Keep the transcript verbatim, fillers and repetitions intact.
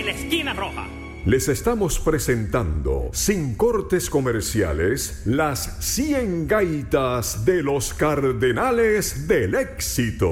la esquina roja. Les estamos presentando, sin cortes comerciales, las cien gaitas de los Cardenales del Éxito.